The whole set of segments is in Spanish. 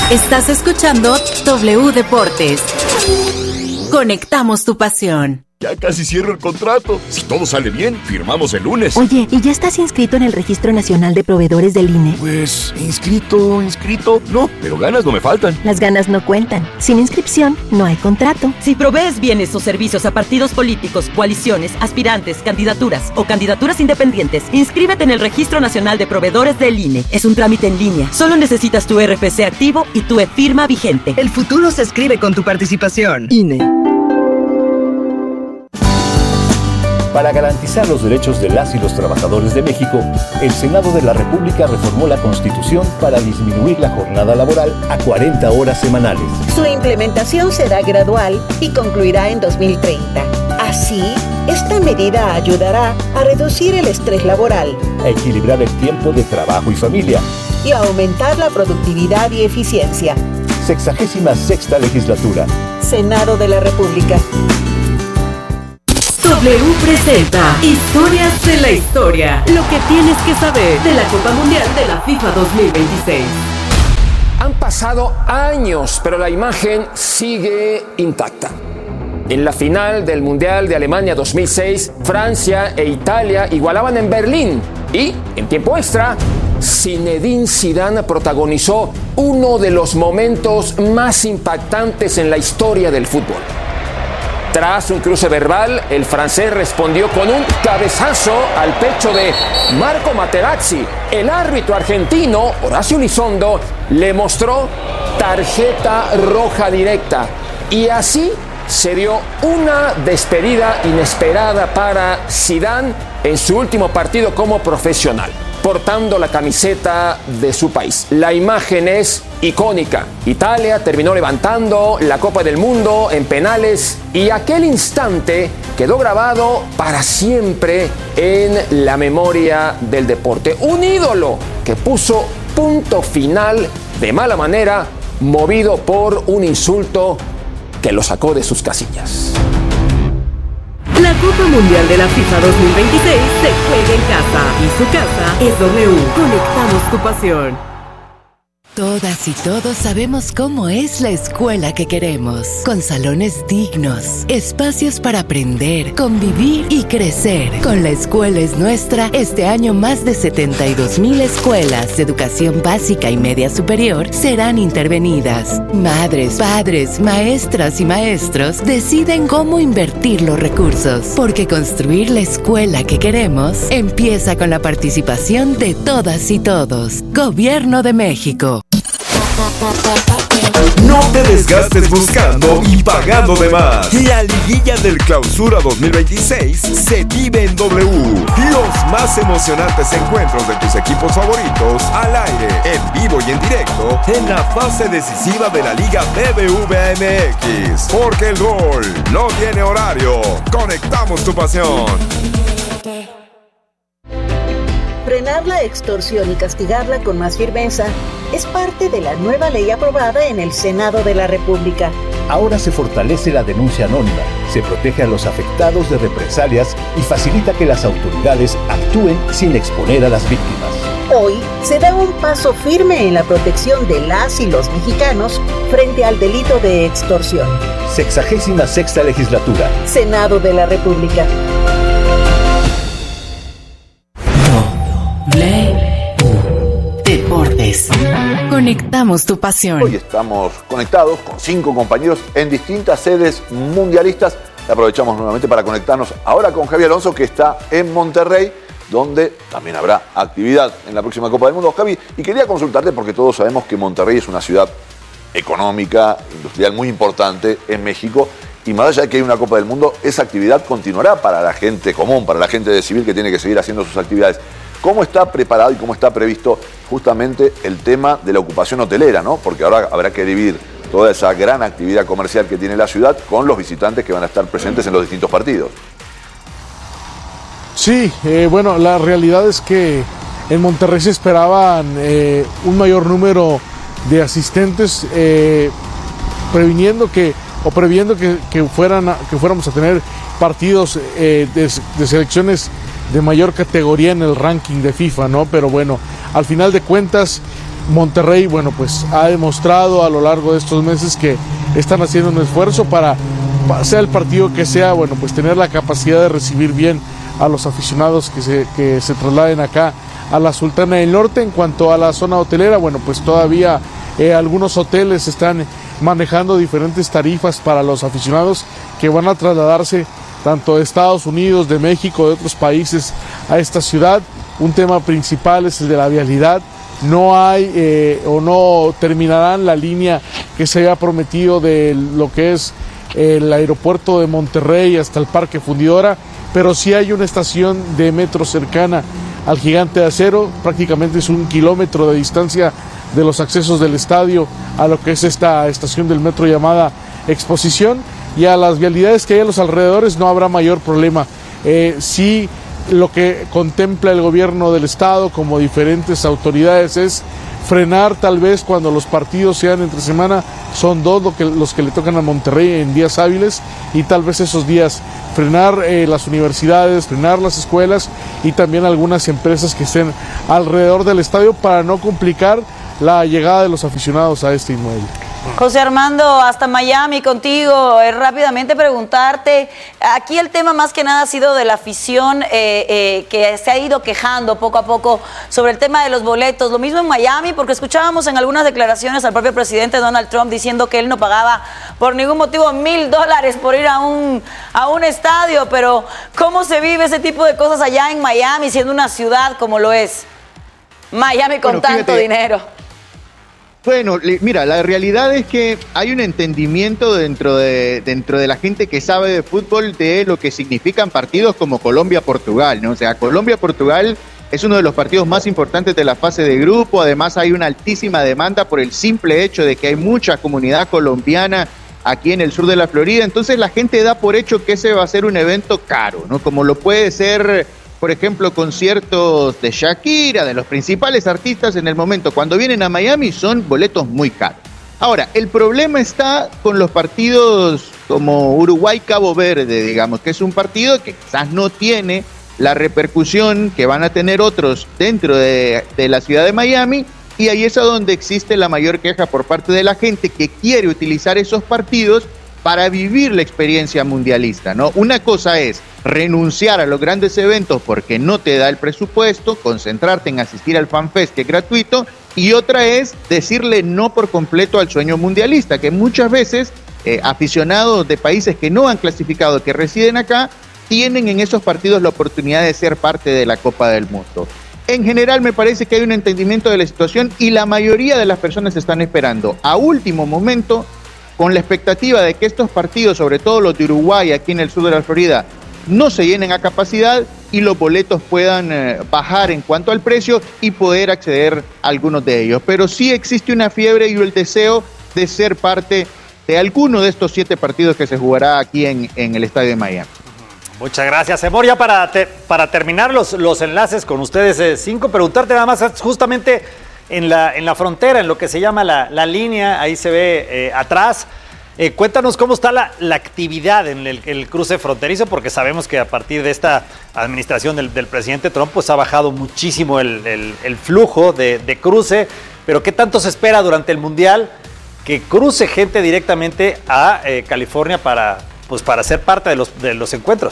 Estás escuchando W Deportes. Conectamos tu pasión. Ya casi cierro el contrato. Si todo sale bien, firmamos el lunes. Oye, ¿y ya estás inscrito en el Registro Nacional de Proveedores del INE? Pues, inscrito. No, pero ganas no me faltan. Las ganas no cuentan. Sin inscripción, no hay contrato. Si provees bienes o servicios a partidos políticos, coaliciones, aspirantes, candidaturas o candidaturas independientes, inscríbete en el Registro Nacional de Proveedores del INE. Es un trámite en línea. Solo necesitas tu RFC activo y tu e-firma vigente. El futuro se escribe con tu participación. INE. Para garantizar los derechos de las y los trabajadores de México, el Senado de la República reformó la Constitución para disminuir la jornada laboral a 40 horas semanales. Su implementación será gradual y concluirá en 2030. Así, esta medida ayudará a reducir el estrés laboral, a equilibrar el tiempo de trabajo y familia y a aumentar la productividad y eficiencia. 66ª legislatura. Senado de la República. W presenta Historias de la Historia. Lo que tienes que saber de la Copa Mundial de la FIFA 2026. Han pasado años, pero la imagen sigue intacta. En la final del Mundial de Alemania 2006, Francia e Italia igualaban en Berlín. Y, en tiempo extra, Zinedine Zidane protagonizó uno de los momentos más impactantes en la historia del fútbol. Tras un cruce verbal, el francés respondió con un cabezazo al pecho de Marco Materazzi. El árbitro argentino, Horacio Elizondo, le mostró tarjeta roja directa. Y así se dio una despedida inesperada para Zidane en su último partido como profesional, portando la camiseta de su país. La imagen es icónica. Italia terminó levantando la Copa del Mundo en penales y aquel instante quedó grabado para siempre en la memoria del deporte. Un ídolo que puso punto final de mala manera, movido por un insulto que lo sacó de sus casillas. La Copa Mundial de la FIFA 2026 se juega en casa y su casa es W. Conectamos tu pasión. Todas y todos sabemos cómo es la escuela que queremos, con salones dignos, espacios para aprender, convivir y crecer. Con La Escuela es Nuestra, este año más de 72,000 escuelas de educación básica y media superior serán intervenidas. Madres, padres, maestras y maestros deciden cómo invertir los recursos, porque construir la escuela que queremos empieza con la participación de todas y todos. Gobierno de México. No te desgastes buscando y pagando de más. La liguilla del Clausura 2026 se vive en W. Los más emocionantes encuentros de tus equipos favoritos al aire, en vivo y en directo en la fase decisiva de la Liga BBVA MX. Porque el gol no tiene horario. Conectamos tu pasión. Frenar la extorsión y castigarla con más firmeza es parte de la nueva ley aprobada en el Senado de la República. Ahora se fortalece la denuncia anónima, se protege a los afectados de represalias y facilita que las autoridades actúen sin exponer a las víctimas. Hoy se da un paso firme en la protección de las y los mexicanos frente al delito de extorsión. 66ª legislatura. Senado de la República. Deportes. Conectamos tu pasión. Hoy estamos conectados con 5 compañeros en distintas sedes mundialistas. Aprovechamos nuevamente para conectarnos ahora con Javi Alonso, que está en Monterrey, donde también habrá actividad en la próxima Copa del Mundo. Javi, y quería consultarte porque todos sabemos que Monterrey es una ciudad económica, industrial muy importante en México, y más allá de que hay una Copa del Mundo, esa actividad continuará para la gente común, para la gente de civil que tiene que seguir haciendo sus actividades. ¿Cómo está preparado y cómo está previsto justamente el tema de la ocupación hotelera, ¿no? Porque ahora habrá que dividir toda esa gran actividad comercial que tiene la ciudad con los visitantes que van a estar presentes en los distintos partidos. Sí, bueno, la realidad es que en Monterrey se esperaban un mayor número de asistentes, previendo que fuéramos a tener partidos de selecciones de mayor categoría en el ranking de FIFA, ¿no? Pero bueno, al final de cuentas Monterrey, bueno, pues ha demostrado a lo largo de estos meses que están haciendo un esfuerzo para sea el partido que sea, bueno, pues tener la capacidad de recibir bien a los aficionados que se trasladen acá a la Sultana del Norte. En cuanto a la zona hotelera, bueno, pues todavía algunos hoteles están manejando diferentes tarifas para los aficionados que van a trasladarse tanto de Estados Unidos, de México, de otros países a esta ciudad. Un tema principal es el de la vialidad. No hay o no terminarán la línea que se había prometido de lo que es el aeropuerto de Monterrey hasta el Parque Fundidora, pero sí hay una estación de metro cercana al Gigante de Acero. Prácticamente es 1 kilómetro de distancia de los accesos del estadio a lo que es esta estación del metro llamada Exposición, y a las vialidades que hay a los alrededores no habrá mayor problema. Sí, lo que contempla el gobierno del estado como diferentes autoridades es frenar tal vez cuando los partidos sean entre semana, son 2 los que le tocan a Monterrey en días hábiles, y tal vez esos días frenar las universidades, frenar las escuelas y también algunas empresas que estén alrededor del estadio para no complicar la llegada de los aficionados a este inmueble. José Armando, hasta Miami contigo, rápidamente preguntarte, aquí el tema más que nada ha sido de la afición que se ha ido quejando poco a poco sobre el tema de los boletos, lo mismo en Miami, porque escuchábamos en algunas declaraciones al propio presidente Donald Trump diciendo que él no pagaba por ningún motivo $1,000 por ir a un estadio, pero ¿cómo se vive ese tipo de cosas allá en Miami, siendo una ciudad como lo es Miami con tanto dinero? Bueno, mira, la realidad es que hay un entendimiento dentro de la gente que sabe de fútbol de lo que significan partidos como Colombia-Portugal, ¿no? O sea, Colombia-Portugal es uno de los partidos más importantes de la fase de grupo. Además, hay una altísima demanda por el simple hecho de que hay mucha comunidad colombiana aquí en el sur de la Florida. Entonces, la gente da por hecho que ese va a ser un evento caro, ¿no? Como lo puede ser, por ejemplo, conciertos de Shakira, de los principales artistas en el momento. Cuando vienen a Miami son boletos muy caros. Ahora, el problema está con los partidos como Uruguay-Cabo Verde, digamos, que es un partido que quizás no tiene la repercusión que van a tener otros dentro de la ciudad de Miami, y ahí es a donde existe la mayor queja por parte de la gente que quiere utilizar esos partidos para vivir la experiencia mundialista, ¿no? Una cosa es renunciar a los grandes eventos porque no te da el presupuesto, concentrarte en asistir al FanFest, que es gratuito, y otra es decirle no por completo al sueño mundialista, que muchas veces aficionados de países que no han clasificado, que residen acá, tienen en esos partidos la oportunidad de ser parte de la Copa del Mundo. En general me parece que hay un entendimiento de la situación y la mayoría de las personas están esperando a último momento, con la expectativa de que estos partidos, sobre todo los de Uruguay, aquí en el sur de la Florida, no se llenen a capacidad y los boletos puedan bajar en cuanto al precio y poder acceder a algunos de ellos. Pero sí existe una fiebre y el deseo de ser parte de alguno de estos 7 partidos que se jugará aquí en el estadio de Miami. Muchas gracias, Emor. Ya para terminar los enlaces con ustedes, 5, preguntarte nada más justamente en la frontera, en lo que se llama la línea, ahí se ve atrás. Cuéntanos cómo está la actividad en el cruce fronterizo, porque sabemos que a partir de esta administración del presidente Trump, pues ha bajado muchísimo el flujo de cruce, pero ¿qué tanto se espera durante el Mundial que cruce gente directamente a California para ser parte de los encuentros?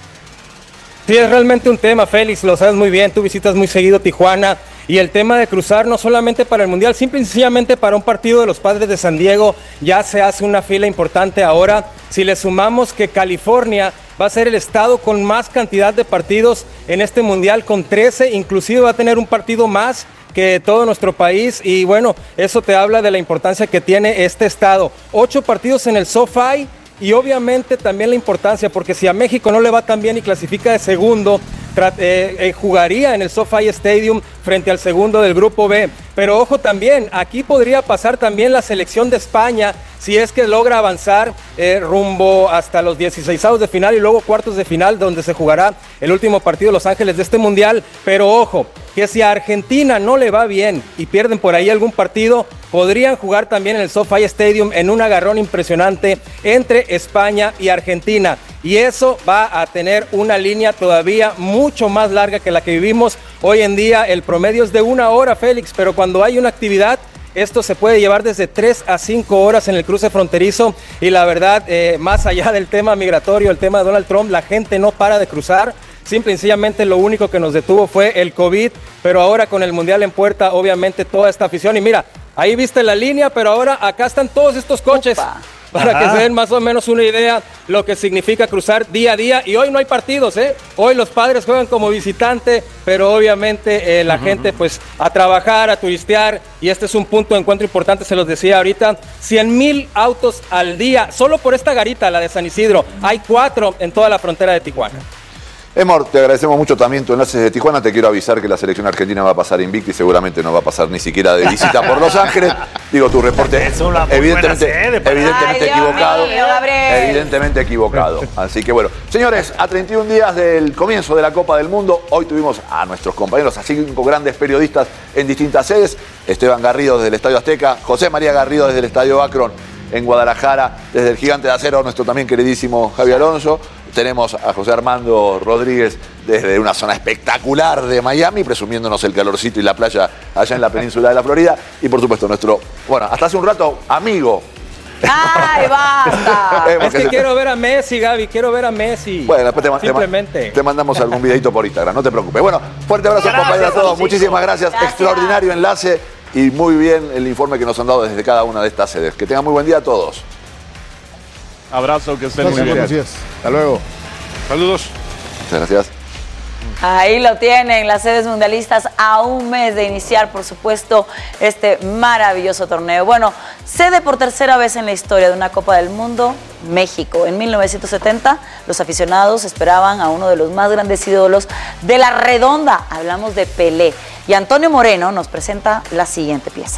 Sí, es realmente un tema, Félix, lo sabes muy bien, tú visitas muy seguido Tijuana, y el tema de cruzar no solamente para el Mundial, simple y sencillamente para un partido de los Padres de San Diego, ya se hace una fila importante ahora. Si le sumamos que California va a ser el estado con más cantidad de partidos en este Mundial, con 13, inclusive va a tener un partido más que todo nuestro país, y bueno, eso te habla de la importancia que tiene este estado. 8 partidos en el SoFi, y obviamente también la importancia, porque si a México no le va tan bien y clasifica de segundo, jugaría en el SoFi Stadium frente al segundo del Grupo B. Pero ojo también, aquí podría pasar también la selección de España, si es que logra avanzar rumbo hasta los 16avos de final y luego cuartos de final, donde se jugará el último partido de Los Ángeles de este Mundial. Pero ojo, que si a Argentina no le va bien y pierden por ahí algún partido, podrían jugar también en el SoFi Stadium en un agarrón impresionante entre España y Argentina. Y eso va a tener una línea todavía mucho más larga que la que vivimos Hoy en día el promedio es de 1 hora, Félix, pero cuando hay una actividad, esto se puede llevar desde 3 a 5 horas en el cruce fronterizo y la verdad, más allá del tema migratorio, el tema de Donald Trump, la gente no para de cruzar. Simple y sencillamente lo único que nos detuvo fue el COVID, pero ahora con el Mundial en puerta, obviamente toda esta afición. Y mira, ahí viste la línea, pero ahora acá están todos estos coches. Para que se den más o menos una idea lo que significa cruzar día a día. Y hoy no hay partidos, ¿eh? Hoy los Padres juegan como visitante, pero obviamente la gente pues a trabajar, a turistear. Y este es un punto de encuentro importante, se los decía ahorita. 100,000 autos al día, solo por esta garita, la de San Isidro. Hay 4 en toda la frontera de Tijuana. Emor, te agradecemos mucho también tu enlace de Tijuana. Te quiero avisar que la selección argentina va a pasar invicta y seguramente no va a pasar ni siquiera de visita por Los Ángeles. Digo, tu reporte evidentemente equivocado. Evidentemente equivocado. Así que bueno, señores, a 31 días del comienzo de la Copa del Mundo, hoy tuvimos a nuestros compañeros, a 5 grandes periodistas en distintas sedes. Esteban Garrido desde el Estadio Azteca, José María Garrido desde el Estadio Akron en Guadalajara, desde el Gigante de Acero, nuestro también queridísimo Javi Alonso. Tenemos a José Armando Rodríguez desde una zona espectacular de Miami, presumiéndonos el calorcito y la playa allá en la península de la Florida. Y por supuesto nuestro, bueno, hasta hace un rato, amigo. ¡Ay, basta! Es que quiero ver a Messi, Gaby, quiero ver a Messi. Bueno, después te mandamos algún videito por Instagram, no te preocupes. Bueno, fuerte abrazo, compañeros, a todos. Muchísimas gracias. Extraordinario enlace y muy bien el informe que nos han dado desde cada una de estas sedes. Que tengan muy buen día a todos. Abrazo, que estén muy bien. Buenos días. Hasta luego. Saludos. Muchas gracias. Ahí lo tienen, las sedes mundialistas a un mes de iniciar, por supuesto, este maravilloso torneo. Bueno, sede por tercera vez en la historia de una Copa del Mundo, México. En 1970, los aficionados esperaban a uno de los más grandes ídolos de la redonda. Hablamos de Pelé. Y Antonio Moreno nos presenta la siguiente pieza.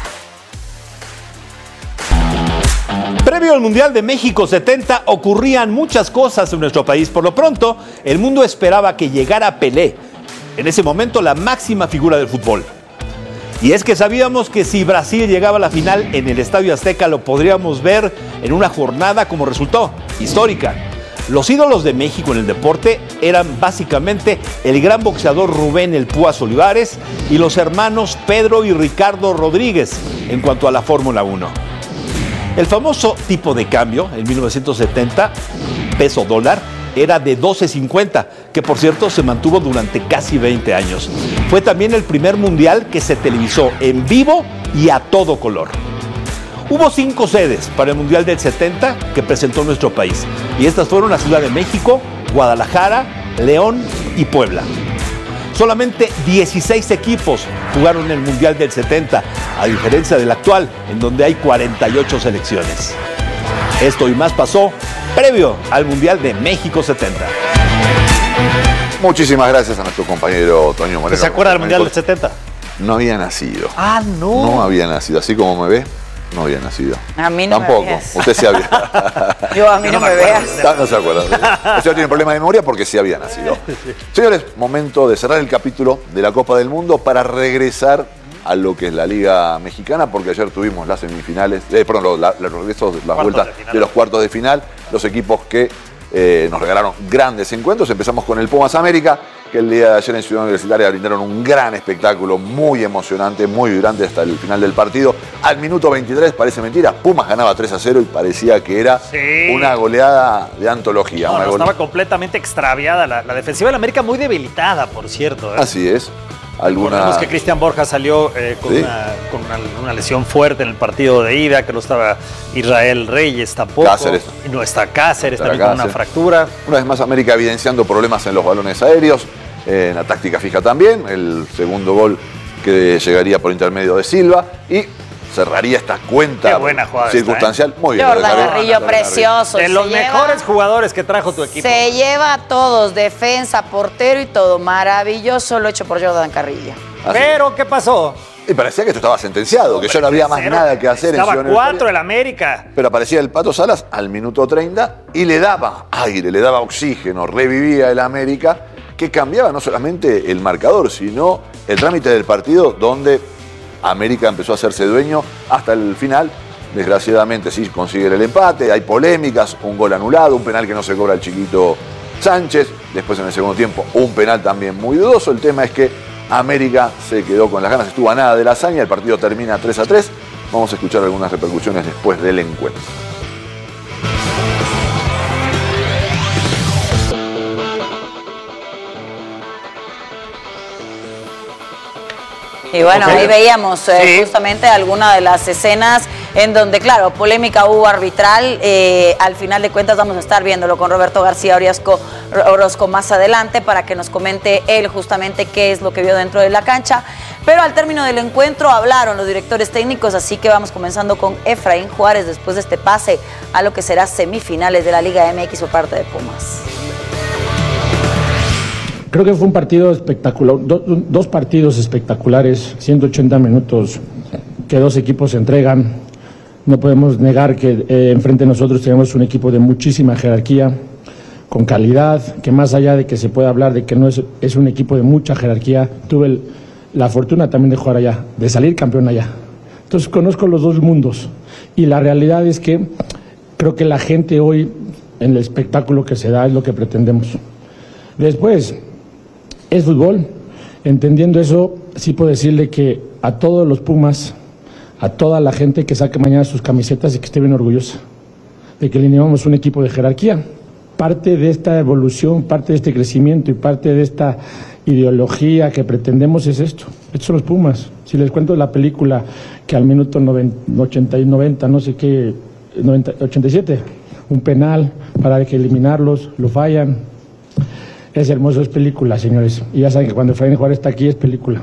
Previo al Mundial de México 70 ocurrían muchas cosas en nuestro país. Por lo pronto, el mundo esperaba que llegara Pelé, en ese momento la máxima figura del fútbol. Y es que sabíamos que si Brasil llegaba a la final en el Estadio Azteca lo podríamos ver en una jornada como resultó, histórica. Los ídolos de México en el deporte eran básicamente el gran boxeador Rubén El Púas Olivares y los hermanos Pedro y Ricardo Rodríguez en cuanto a la Fórmula 1. El famoso tipo de cambio, en 1970, peso dólar, era de 12.50, que por cierto se mantuvo durante casi 20 años. Fue también el primer mundial que se televisó en vivo y a todo color. Hubo 5 sedes para el Mundial del 70 que presentó nuestro país, y estas fueron la Ciudad de México, Guadalajara, León y Puebla. Solamente 16 equipos jugaron el Mundial del 70, a diferencia del actual, en donde hay 48 selecciones. Esto y más pasó previo al Mundial de México 70. Muchísimas gracias a nuestro compañero Toño Moreno. ¿Se acuerda del Mundial del 70? No había nacido. Ah, no. No había nacido, así como me ve. No había nacido. A mí no tampoco. Me veas. Usted sí había. Yo a mí no me veas. No se acuerda. Usted tiene problema de memoria porque sí había nacido. Señores, momento de cerrar el capítulo de la Copa del Mundo para regresar a lo que es la Liga Mexicana, porque ayer tuvimos las semifinales, los regresos, las vueltas de los cuartos de final, los equipos que nos regalaron grandes encuentros. Empezamos con el Pumas América, que el día de ayer en Ciudad Universitaria brindaron un gran espectáculo, muy emocionante, muy vibrante hasta el final del partido. Al minuto 23, parece mentira, Pumas ganaba 3-0 y parecía que era una goleada de antología. No, estaba completamente extraviada la defensiva de la América, muy debilitada, por cierto. Así es. Recordemos que Cristian Borja salió con una lesión fuerte en el partido de ida, que no estaba Israel Reyes tampoco. Cáceres. No está Cáceres, también con una fractura. Una vez más América evidenciando problemas en los balones aéreos, en la táctica fija también, el segundo gol que llegaría por intermedio de Silva y cerraría esta cuenta. Qué buena jugada circunstancial. Esta, Muy bien. Jordan Carrillo, precioso. De los mejores jugadores que trajo tu equipo. Se lleva a todos, defensa, portero y todo. Maravilloso lo hecho por Jordan Carrillo. Pero, ¿qué pasó? Y parecía que esto estaba sentenciado, que ya no había más nada que hacer. Estaba 4 el América. Pero aparecía el Pato Salas al minuto 30 y le daba aire, le daba oxígeno, revivía el América, que cambiaba no solamente el marcador, sino el trámite del partido, donde América empezó a hacerse dueño hasta el final. Desgraciadamente sí consigue el empate, hay polémicas, un gol anulado, un penal que no se cobra el chiquito Sánchez, después en el segundo tiempo un penal también muy dudoso. El tema es que América se quedó con las ganas, estuvo a nada de la hazaña, el partido termina 3-3. Vamos a escuchar algunas repercusiones después del encuentro. Y bueno, ahí veíamos justamente alguna de las escenas en donde, claro, polémica hubo arbitral. Al final de cuentas vamos a estar viéndolo con Roberto García Orozco más adelante para que nos comente él justamente qué es lo que vio dentro de la cancha. Pero al término del encuentro hablaron los directores técnicos, así que vamos comenzando con Efraín Juárez después de este pase a lo que será semifinales de la Liga MX por parte de Pumas. Creo que fue un partido espectacular, dos partidos espectaculares, 180 minutos que dos equipos se entregan. No podemos negar que enfrente de nosotros tenemos un equipo de muchísima jerarquía, con calidad, que más allá de que se pueda hablar de que no es un equipo de mucha jerarquía, tuve la fortuna también de jugar allá, de salir campeón allá. Entonces conozco los dos mundos y la realidad es que creo que la gente hoy en el espectáculo que se da es lo que pretendemos. Después, es fútbol. Entendiendo eso, sí puedo decirle que a todos los Pumas, a toda la gente que saque mañana sus camisetas y que esté bien orgullosa de que alineamos un equipo de jerarquía. Parte de esta evolución, parte de este crecimiento y parte de esta ideología que pretendemos es esto. Estos son los Pumas. Si les cuento la película que al minuto 90, no sé qué, 87, un penal para que eliminarlos, lo fallan. Es hermoso, es película, señores. Y ya saben que cuando Efraín Juárez está aquí es película.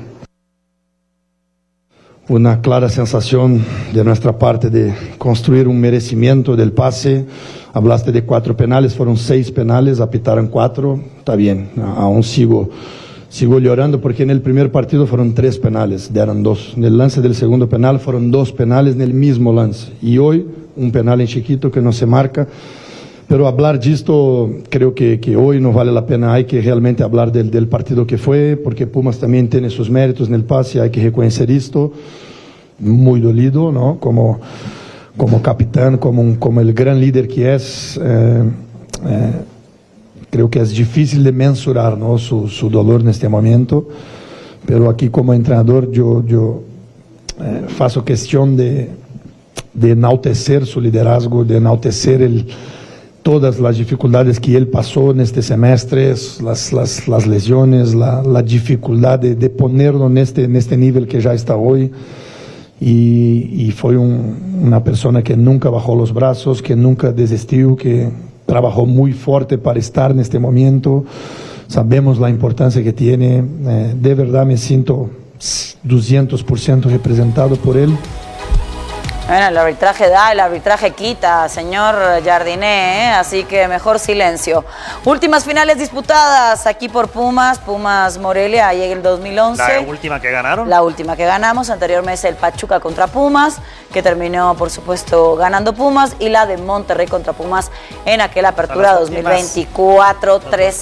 Una clara sensación de nuestra parte de construir un merecimiento del pase. Hablaste de 4 penales, fueron 6 penales, apitaron 4. Está bien, aún sigo llorando porque en el primer partido fueron 3 penales, dieron 2. En el lance del segundo penal fueron 2 penales en el mismo lance. Y hoy un penal en chiquito que no se marca. Pero hablar de esto creo que hoy no vale la pena, hay que realmente hablar del partido que fue, porque Pumas también tiene sus méritos en el pase, hay que reconocer esto, muy dolido, ¿no? Como capitán, como el gran líder que es, creo que es difícil de mensurar, ¿no? su dolor en este momento, pero aquí como entrenador yo faço cuestión de enaltecer su liderazgo, de enaltecer todas las dificultades que él pasó en este semestre, las lesiones, la dificultad de ponerlo en este nivel que ya está hoy. Y fue una persona que nunca bajó los brazos, que nunca desistió, que trabajó muy fuerte para estar en este momento. Sabemos la importancia que tiene. De verdad me siento 200% representado por él. Bueno, el arbitraje da, el arbitraje quita, señor Jardiné, así que mejor silencio. Últimas finales disputadas aquí por Pumas Morelia, ahí en el 2011. ¿La última que ganaron? La última que ganamos, anteriormente el Pachuca contra Pumas, que terminó, por supuesto, ganando Pumas, y la de Monterrey contra Pumas en aquella apertura 2024,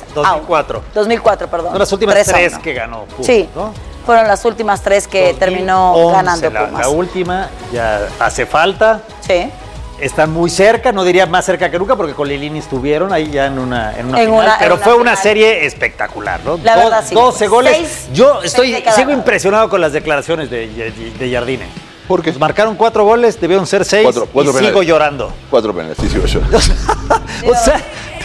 2004, perdón. Son las últimas 3 que ganó Pumas, sí. ¿no? Fueron las últimas 3 que terminó ganando Pumas. La última ya hace falta. Sí. Están muy cerca, no diría más cerca que nunca, porque con Lilini estuvieron ahí ya en una final, pero fue una serie espectacular, ¿no? La verdad, sí. 12 goles. Yo sigo impresionado con las declaraciones de Jardine. ¿Por qué? Marcaron 4 goles, debieron ser 6 y sigo llorando. 4 penales, sí, sigo llorando. O sea,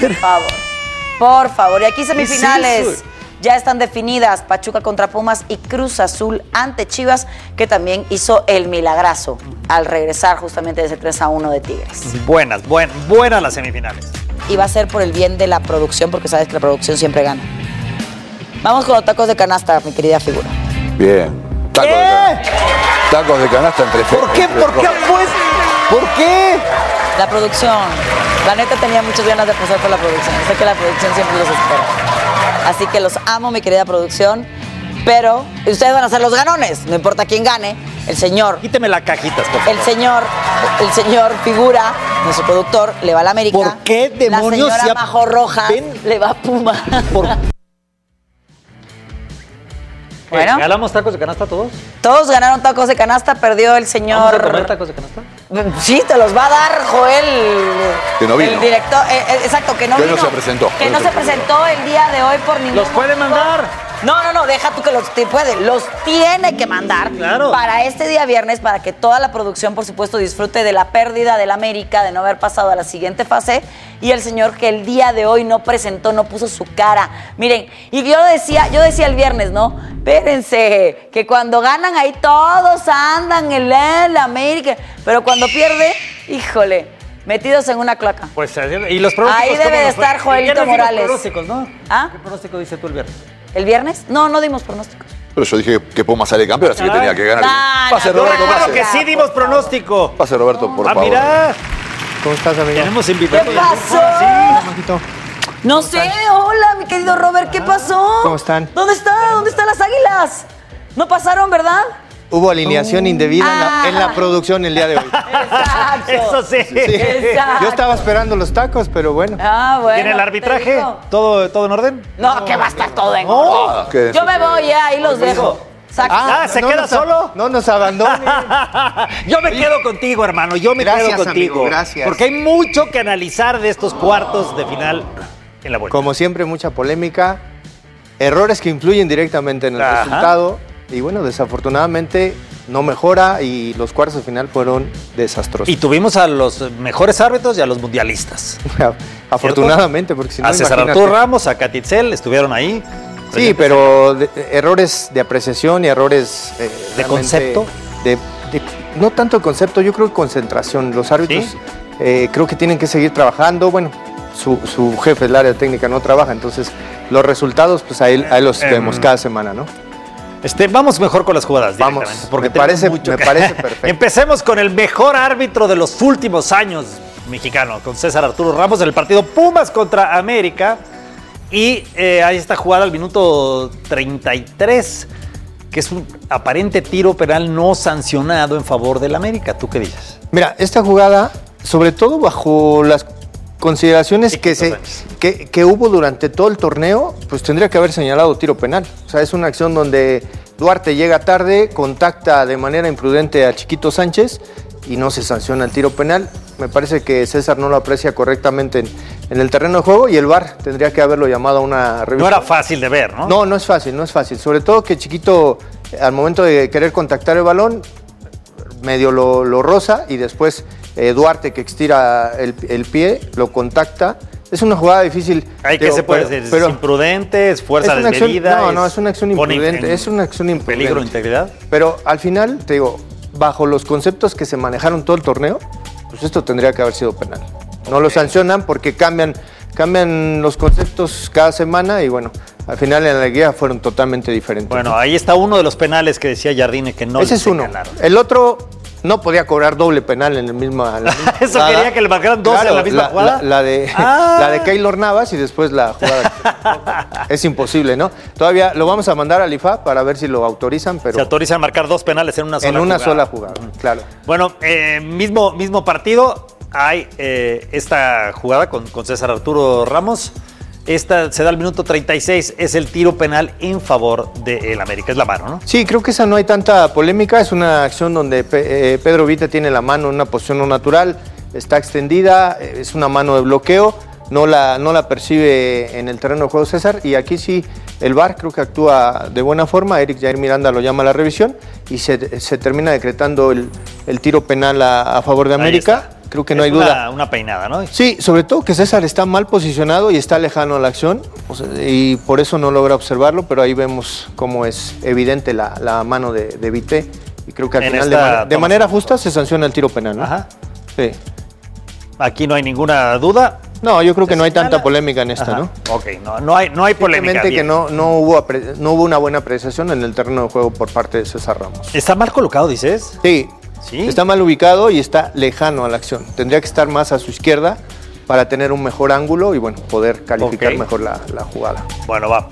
por favor. Y aquí semifinales. Ya están definidas Pachuca contra Pumas y Cruz Azul ante Chivas, que también hizo el milagrazo al regresar justamente de ese 3-1 de Tigres. Buenas las semifinales. Y va a ser por el bien de la producción, porque sabes que la producción siempre gana. Vamos con los tacos de canasta, mi querida figura. Bien. Tacos de canasta entre ¿Por qué? ¿Por qué? La producción. La neta tenía muchas ganas de pasar por la producción. Sé que la producción siempre los espera. Así que los amo, mi querida producción. Pero ustedes van a ser los ganones. No importa quién gane. El señor... Quíteme las cajitas, por favor. El señor figura, nuestro productor, le va a la América. ¿Por qué demonios? La señora Majo Rojas le va a Puma. Bueno. ¿Ganamos tacos de canasta todos? Todos ganaron tacos de canasta, perdió el señor... ¿Vamos a comer tacos de canasta? Sí, te los va a dar Joel. Que no vino. El director, exacto, que no vino. Que no se presentó. Que no se presentó el día de hoy por ningún ¿Los puede mandar? No, deja tú que los tiene que mandar para este día viernes, para que toda la producción, por supuesto, disfrute de la pérdida del América, de no haber pasado a la siguiente fase, y el señor que el día de hoy no presentó, no puso su cara. Miren, y yo decía el viernes, ¿no? Espérense, que cuando ganan ahí todos andan en el América, pero cuando pierde, híjole, metidos en una cloaca. Pues, ¿y los pronósticos? Ahí debe de estar Joelito Morales. Pronósticos, ¿no? ¿Ah? ¿Qué pronóstico dice tú el viernes? ¿El viernes? No dimos pronósticos. Pero yo dije que Pumas sale campeón, así que tenía que ganar. Pase, Roberto, claro que sí dimos pronóstico. Pase, Roberto, por favor. Mira. ¿Cómo estás, amigo? Tenemos invitado. ¿Qué pasó? Sí, no sé, hola, mi querido Robert, ¿qué pasó? ¿Cómo están? ¿Dónde están las águilas? No pasaron, ¿verdad? Hubo alineación indebida en la producción el día de hoy. Exacto. Eso sí. Exacto. Yo estaba esperando los tacos, pero bueno. Bueno. ¿Tiene el arbitraje? ¿Todo en orden? No, que va a estar todo en orden. Yo me voy, ahí los dejo. ¿Se queda solo? No nos abandonen. Yo me quedo contigo, hermano. Yo me quedo contigo. Amigo, gracias. Porque hay mucho que analizar de estos cuartos de final en la vuelta. Como siempre, mucha polémica. Errores que influyen directamente en el resultado. Y bueno, desafortunadamente no mejora y los cuartos de final fueron desastrosos. Y tuvimos a los mejores árbitros y a los mundialistas. Afortunadamente, porque si no, a César Arturo Ramos, a Catitzel, estuvieron ahí. Sí, pero errores de apreciación y errores de concepto. No tanto el concepto, yo creo que concentración. Los árbitros creo que tienen que seguir trabajando. Bueno, su jefe del área técnica no trabaja, entonces los resultados, pues ahí los vemos cada semana, ¿no? Vamos mejor con las jugadas. Vamos, porque me parece perfecto. Empecemos con el mejor árbitro de los últimos años mexicano, con César Arturo Ramos en el partido Pumas contra América. Y hay esta jugada al minuto 33, que es un aparente tiro penal no sancionado en favor del América. ¿Tú qué dices? Mira, esta jugada, sobre todo bajo las consideraciones que hubo durante todo el torneo, pues tendría que haber señalado tiro penal. O sea, es una acción donde Duarte llega tarde, contacta de manera imprudente a Chiquito Sánchez y no se sanciona el tiro penal. Me parece que César no lo aprecia correctamente en el terreno de juego y el VAR tendría que haberlo llamado a una revisión. No era fácil de ver, ¿no? No es fácil. Sobre todo que Chiquito, al momento de querer contactar el balón, medio lo roza y después Duarte, que estira el pie, lo contacta. Es una jugada difícil. ¿Qué se puede decir? ¿Es imprudente? ¿Es fuerza desmedida? No, es una acción imprudente. Es una acción imprudente. ¿Peligro de integridad? Pero al final, te digo, bajo los conceptos que se manejaron todo el torneo, pues esto tendría que haber sido penal. No lo sancionan porque cambian los conceptos cada semana y bueno, al final en la guía fueron totalmente diferentes. Bueno, ahí está uno de los penales que decía Jardine que no ese es uno. El otro no podía cobrar doble penal en la misma ¿Eso jugada. ¿Quería que le marcaran dos en la misma jugada? La de Keylor Navas y después la jugada. Es imposible, ¿no? Todavía lo vamos a mandar al IFA para ver si lo autorizan, pero... Se autorizan a marcar dos penales en una sola jugada. En una sola jugada, claro. Bueno, mismo partido, hay esta jugada con César Arturo Ramos. Esta se da al minuto 36, es el tiro penal en favor del América, es la mano, ¿no? Sí, creo que esa no hay tanta polémica, es una acción donde Pedro Vite tiene la mano en una posición no natural, está extendida, es una mano de bloqueo, no la percibe en el terreno de juego César, y aquí sí el VAR creo que actúa de buena forma, Eric Jair Miranda lo llama a la revisión, y se termina decretando el tiro penal a favor de América. Creo que no hay duda. Una peinada, ¿no? Sí, sobre todo que César está mal posicionado y está lejano a la acción, y por eso no logra observarlo, pero ahí vemos cómo es evidente la mano de Vite, y creo que al final de manera justa se sanciona el tiro penal, ¿no? Ajá. Sí. Aquí no hay ninguna duda. No, yo creo que no hay tanta polémica en esta, ¿no? Ok, no hay polémica. Simplemente que no hubo una buena apreciación en el terreno de juego por parte de César Ramos. ¿Está mal colocado, dices? Sí. Está mal ubicado y está lejano a la acción. Tendría que estar más a su izquierda para tener un mejor ángulo y bueno, poder calificar mejor la jugada. Bueno, va.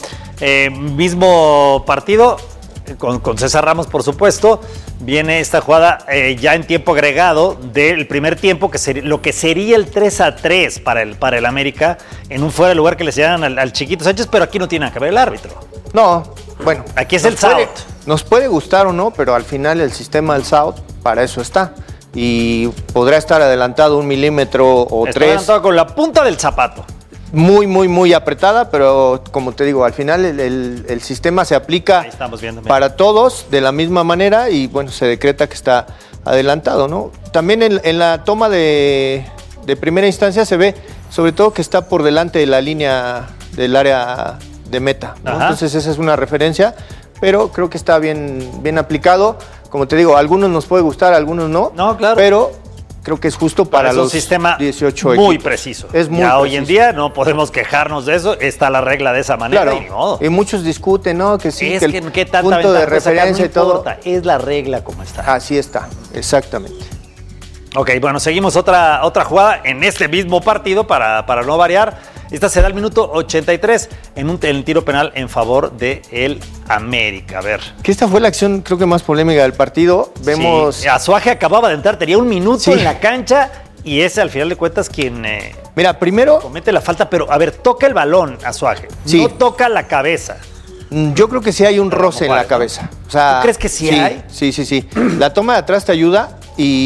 Mismo partido con César Ramos, por supuesto. Viene esta jugada ya en tiempo agregado del primer tiempo, lo que sería el 3-3 para el América, en un fuera de lugar que le señalan al Chiquito Sánchez, pero aquí no tiene nada que ver el árbitro. No, bueno. Aquí es el SAUT. Nos puede gustar o no, pero al final el sistema del SAUT para eso está. Y podrá estar adelantado 1 milímetro o 3. Está adelantado con la punta del zapato. muy, muy, muy apretada, pero como te digo, al final el sistema se aplica para todos de la misma manera y bueno, se decreta que está adelantado, ¿no? También en la toma de primera instancia se ve sobre todo que está por delante de la línea del área de meta, ¿no? Entonces esa es una referencia, pero creo que está bien aplicado. Como te digo, a algunos nos puede gustar, a algunos no. No, claro. Pero creo que es justo para los 18 muy equipos. Preciso. Es muy ya preciso. Hoy en día no podemos quejarnos de eso, está la regla de esa manera Claro. y ni modo. Y muchos discuten, ¿no? Que sí, Es que que el qué tanta punto de ventaja puede sacar, referencia no y todo. importa, es la regla como está. Así está, exactamente. Ok, bueno, seguimos otra jugada en este mismo partido para no variar. Esta se da al minuto 83 en el tiro penal en favor de el América. A ver. Que esta fue la acción creo que más polémica del partido. Vemos... Sí, Azuaje acababa de entrar, tenía un minuto en la cancha y ese al final de cuentas quien... Mira, primero... comete la falta, pero a ver, toca el balón Azuaje, no toca la cabeza. Yo creo que sí hay un roce en la cabeza. O sea, ¿tú crees que sí hay? Sí. La toma de atrás te ayuda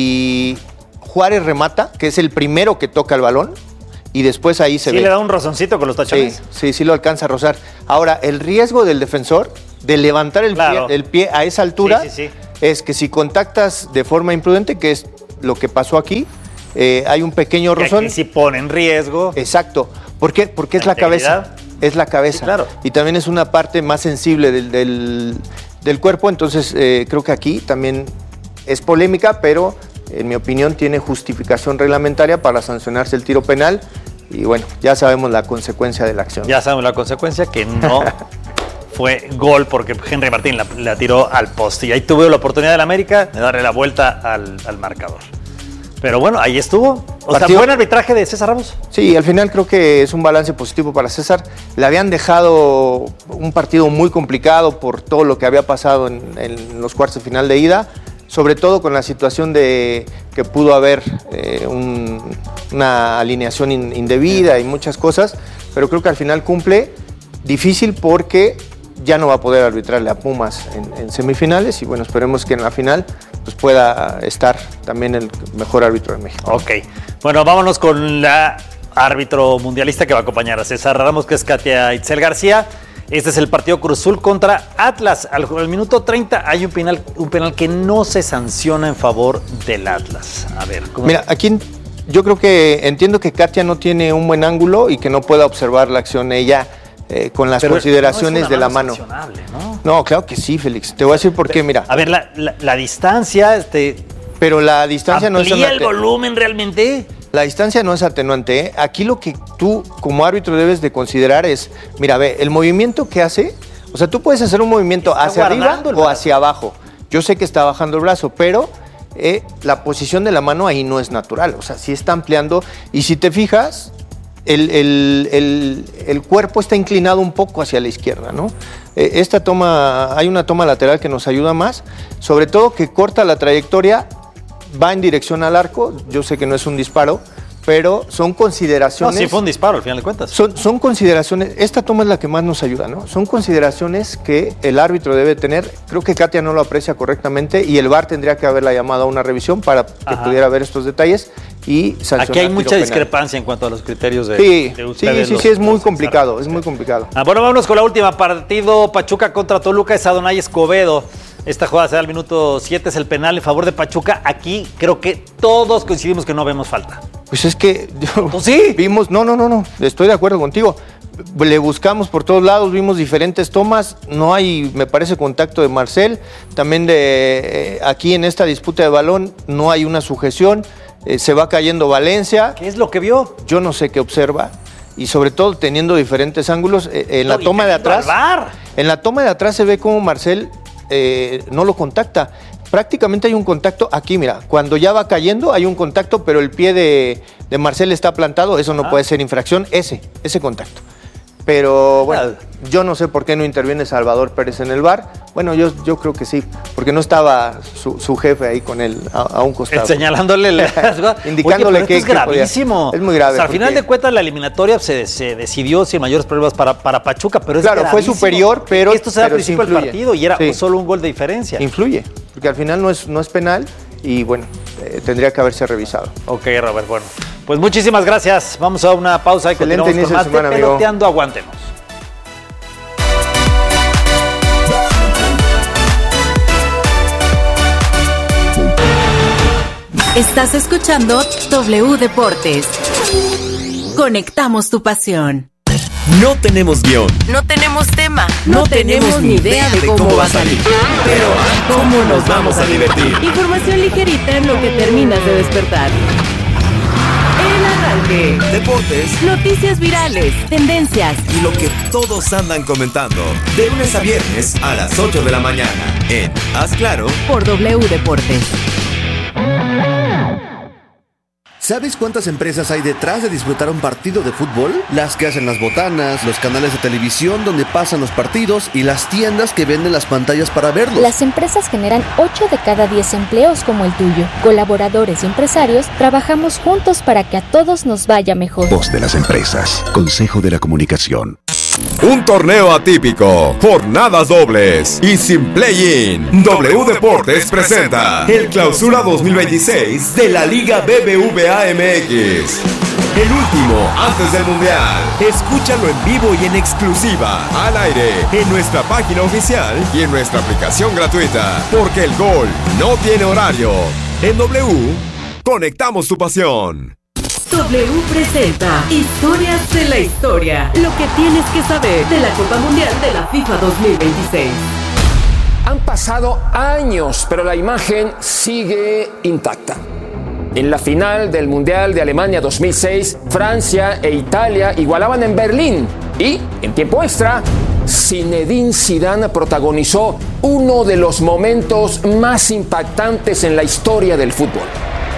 y Juárez remata, que es el primero que toca el balón. Y después ahí se ve. Sí, le da un rozoncito con los tachones. Sí, lo alcanza a rozar. Ahora, el riesgo del defensor de levantar el pie a esa altura es que si contactas de forma imprudente, que es lo que pasó aquí, hay un pequeño rozón. Aquí sí pone en riesgo. Exacto. ¿Por qué? Porque es la cabeza. Es la cabeza. Sí, claro. Y también es una parte más sensible del cuerpo. Entonces, creo que aquí también es polémica, pero en mi opinión tiene justificación reglamentaria para sancionarse el tiro penal. Y bueno, ya sabemos la consecuencia de la acción. Ya sabemos la consecuencia, que no fue gol porque Henry Martín la tiró al poste. Y ahí tuvo la oportunidad del América de darle la vuelta al marcador. Pero bueno, ahí estuvo. O sea, buen arbitraje de César Ramos. Sí, al final creo que es un balance positivo para César. Le habían dejado un partido muy complicado por todo lo que había pasado en los cuartos de final de ida. Sobre todo con la situación de que pudo haber una alineación indebida y muchas cosas, pero creo que al final cumple. Difícil porque ya no va a poder arbitrarle a Pumas en semifinales y bueno, esperemos que en la final pues pueda estar también el mejor árbitro de México. Ok, bueno, vámonos con la árbitro mundialista que va a acompañar a César Ramos, que es Katia Itzel García. Este es el partido Cruz Azul contra Atlas. Al minuto 30 hay un penal que no se sanciona en favor del Atlas. A ver, ¿cómo? Mira, aquí yo creo que entiendo que Katia no tiene un buen ángulo y que no pueda observar la acción ella con las consideraciones no es de la mano. ¿No? No, claro que sí, Félix. Te voy a decir por qué, mira. A ver, la distancia... Pero la distancia no es... ¿Amplía el volumen realmente? La distancia no es atenuante, ¿eh? Aquí lo que tú como árbitro debes de considerar es, mira, ve, el movimiento que hace, o sea, tú puedes hacer un movimiento hacia arriba o hacia abajo. Yo sé que está bajando el brazo, pero la posición de la mano ahí no es natural, o sea, sí está ampliando y si te fijas, el cuerpo está inclinado un poco hacia la izquierda, ¿no? Esta toma, hay una toma lateral que nos ayuda más, sobre todo que corta la trayectoria, va en dirección al arco, yo sé que no es un disparo, pero son consideraciones... No, sí fue un disparo al final de cuentas. Son consideraciones, esta toma es la que más nos ayuda, ¿no? Son consideraciones que el árbitro debe tener, creo que Katia no lo aprecia correctamente y el VAR tendría que haberla llamado a una revisión para que pudiera ver estos detalles y sancionar. Aquí hay mucha discrepancia en cuanto a los criterios de ustedes. Sí, es muy complicado, es muy complicado. Bueno, vámonos con la última partido, Pachuca contra Toluca, es Adonai Escobedo. Esta jugada se da al minuto 7, es el penal en favor de Pachuca. Aquí creo que todos coincidimos que no vemos falta. Pues es que vimos, no, estoy de acuerdo contigo. Le buscamos por todos lados, vimos diferentes tomas, no hay, me parece, contacto de Marcel. También aquí en esta disputa de balón no hay una sujeción, se va cayendo Valencia. ¿Qué es lo que vio? Yo no sé qué observa. Y sobre todo teniendo diferentes ángulos. En la toma de atrás. En la toma de atrás se ve como Marcel no lo contacta. Prácticamente hay un contacto aquí, mira, cuando ya va cayendo hay un contacto, pero el pie de Marcel está plantado, eso no puede ser infracción, ese contacto. Pero bueno, yo no sé por qué no interviene Salvador Pérez en el VAR. Bueno, yo creo que sí, porque no estaba su jefe ahí con él a un costado. Señalándole indicándole que es gravísimo. Es muy grave. O sea, al final de cuentas la eliminatoria se decidió sin mayores problemas para Pachuca, pero es gravísimo. Fue superior, pero esto se da al principio del partido y era solo un gol de diferencia. Influye, porque al final no es penal y bueno, tendría que haberse revisado. Ok, Robert, bueno. Pues muchísimas gracias. Vamos a una pausa y Excelente continuamos con más semana, de amigo. Peloteando. Aguántemos. Estás escuchando W Deportes. Conectamos tu pasión. No tenemos guión. No tenemos tema. No tenemos ni idea de cómo va a salir. Pero ¿cómo nos vamos a divertir? Información ligerita en lo que terminas de despertar. El arranque. Deportes. Noticias virales. Tendencias. Y lo que todos andan comentando. De lunes a viernes a las 8 de la mañana. En Haz Claro. Por W Deportes. ¿Sabes cuántas empresas hay detrás de disfrutar un partido de fútbol? Las que hacen las botanas, los canales de televisión donde pasan los partidos y las tiendas que venden las pantallas para verlos. Las empresas generan 8 de cada 10 empleos como el tuyo. Colaboradores y empresarios trabajamos juntos para que a todos nos vaya mejor. Voz de las empresas. Consejo de la Comunicación. Un torneo atípico, jornadas dobles y sin play-in. W Deportes presenta el Clausura 2026 de la Liga BBVA MX. El último antes del Mundial. Escúchalo en vivo y en exclusiva, al aire, en nuestra página oficial y en nuestra aplicación gratuita. Porque el gol no tiene horario. En W, conectamos tu pasión. W presenta Historias de la Historia. Lo que tienes que saber de la Copa Mundial de la FIFA 2026. Han pasado años, pero la imagen sigue intacta. En la final del Mundial de Alemania 2006, Francia e Italia igualaban en Berlín. Y, en tiempo extra, Zinedine Zidane protagonizó uno de los momentos más impactantes en la historia del fútbol.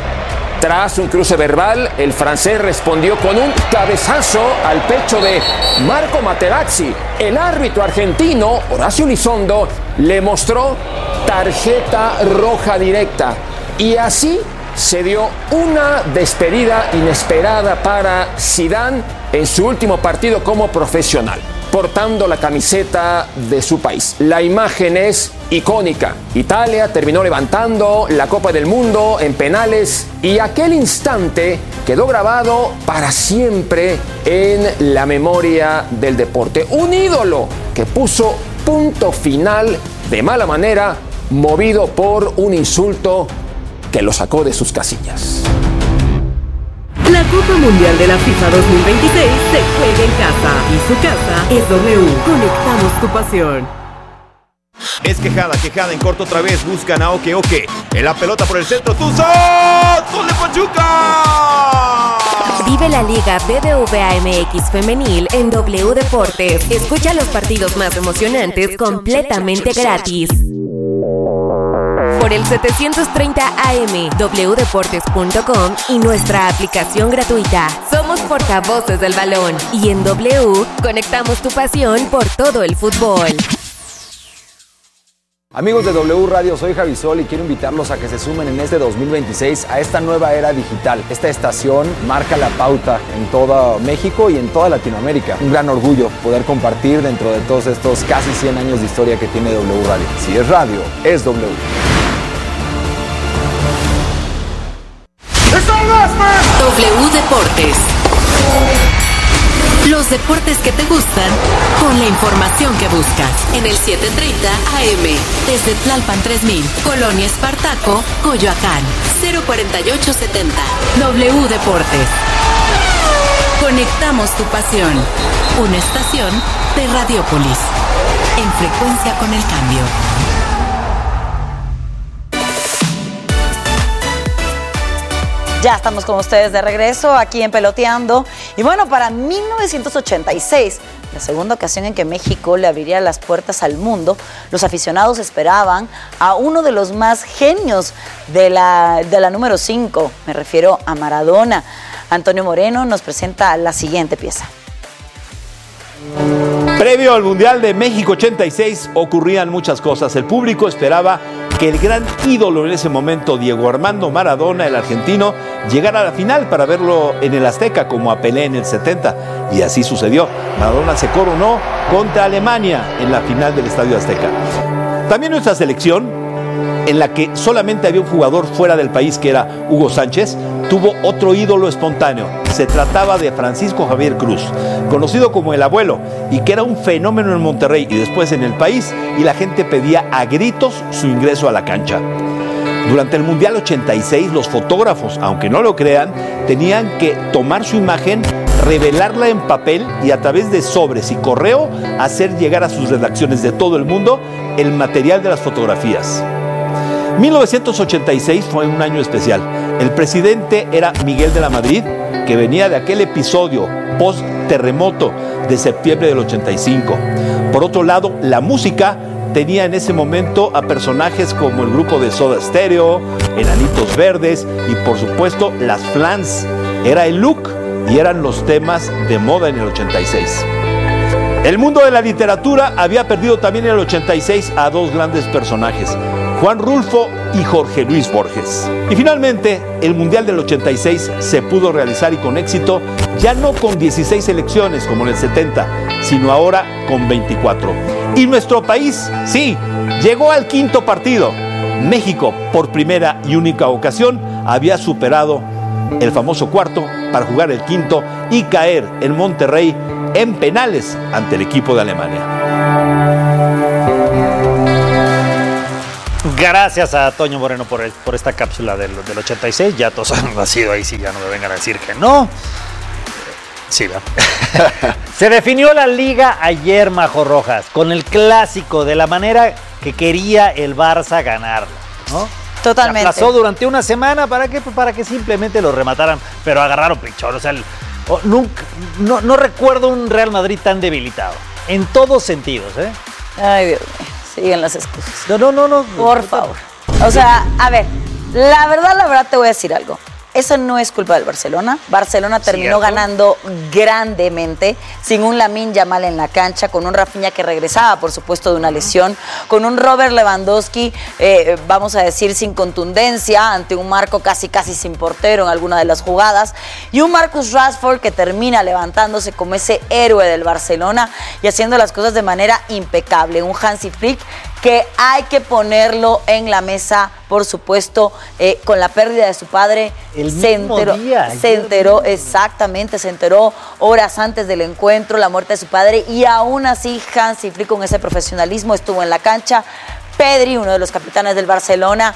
Tras un cruce verbal, el francés respondió con un cabezazo al pecho de Marco Materazzi. El árbitro argentino, Horacio Elizondo, le mostró tarjeta roja directa. Y así se dio una despedida inesperada para Zidane en su último partido como profesional, portando la camiseta de su país. La imagen es icónica. Italia terminó levantando la Copa del Mundo en penales y aquel instante quedó grabado para siempre en la memoria del deporte. Un ídolo que puso punto final de mala manera, movido por un insulto que lo sacó de sus casillas. La Copa Mundial de la FIFA 2026 se juega en casa y su casa es W. Conectamos tu pasión. Es quejada en corto otra vez. Buscan a Oke. En la pelota por el centro. ¡Tuzos! ¡Gol de Pachuca! Vive la Liga BBVA MX Femenil en W Deportes. Escucha los partidos más emocionantes completamente gratis. Por el 730 AM, wdeportes.com y nuestra aplicación gratuita. Somos portavoces del balón y en W conectamos tu pasión por todo el fútbol. Amigos de W Radio, soy Javi Sol y quiero invitarlos a que se sumen en este 2026 a esta nueva era digital. Esta estación marca la pauta en todo México y en toda Latinoamérica. Un gran orgullo poder compartir dentro de todos estos casi 100 años de historia que tiene W Radio. Si es radio, es W. W Deportes. Los deportes que te gustan con la información que buscas. En el 730 AM, desde Tlalpan 3000, Colonia Espartaco, Coyoacán, 04870. W Deportes. Conectamos tu pasión. Una estación de Radiópolis. En frecuencia con el cambio. Ya estamos con ustedes de regreso aquí en Peloteando. Y bueno, para 1986, la segunda ocasión en que México le abriría las puertas al mundo, los aficionados esperaban a uno de los más genios de la número 5. Me refiero a Maradona. Antonio Moreno nos presenta la siguiente pieza. Previo al Mundial de México 86 ocurrían muchas cosas. El público esperaba que el gran ídolo en ese momento, Diego Armando Maradona, el argentino, llegara a la final para verlo en el Azteca como a Pelé en el 70. Y así sucedió. Maradona se coronó contra Alemania en la final del Estadio Azteca. También nuestra selección, en la que solamente había un jugador fuera del país, que era Hugo Sánchez, tuvo otro ídolo espontáneo. Se trataba de Francisco Javier Cruz, conocido como el Abuelo, y que era un fenómeno en Monterrey y después en el país, y la gente pedía a gritos su ingreso a la cancha. Durante el Mundial 86, los fotógrafos, aunque no lo crean, tenían que tomar su imagen, revelarla en papel y a través de sobres y correo hacer llegar a sus redacciones de todo el mundo el material de las fotografías. 1986 fue un año especial. El presidente era Miguel de la Madrid, que venía de aquel episodio post-terremoto de septiembre del 85. Por otro lado, la música tenía en ese momento a personajes como el grupo de Soda Stereo, Enanitos Verdes y por supuesto las Flans. Era el look y eran los temas de moda en el 86. El mundo de la literatura había perdido también en el 86 a dos grandes personajes, Juan Rulfo y Jorge Luis Borges. Y finalmente, el Mundial del 86 se pudo realizar y con éxito, ya no con 16 selecciones como en el 70, sino ahora con 24. Y nuestro país, sí, llegó al quinto partido. México, por primera y única ocasión, había superado el famoso cuarto para jugar el quinto y caer en Monterrey en penales ante el equipo de Alemania. Gracias a Toño Moreno por esta cápsula del 86. Ya todos han nacido ahí, sí, ya no me vengan a decir que no. Sí, ¿verdad? Se definió la liga ayer, Majo Rojas, con el clásico, de la manera que quería el Barça ganarlo, ¿no? Totalmente. Se aplazó durante una semana, ¿para qué? Para que simplemente lo remataran, pero agarraron pichón. O sea, no recuerdo un Real Madrid tan debilitado, en todos sentidos, ¿eh? Ay, Dios mío, siguen las excusas. No. Por favor. O sea, a ver, la verdad te voy a decir algo. Eso no es culpa del Barcelona. Barcelona terminó ganando grandemente, sin un Lamine Yamal en la cancha, con un Rafinha que regresaba, por supuesto, de una lesión, con un Robert Lewandowski, vamos a decir, sin contundencia, ante un Marco casi sin portero en alguna de las jugadas, y un Marcus Rashford que termina levantándose como ese héroe del Barcelona y haciendo las cosas de manera impecable. Un Hansi Flick que hay que ponerlo en la mesa, por supuesto, con la pérdida de su padre. Se enteró horas antes del encuentro, la muerte de su padre, y aún así Hansi Flick, con ese profesionalismo, estuvo en la cancha. Pedri, uno de los capitanes del Barcelona,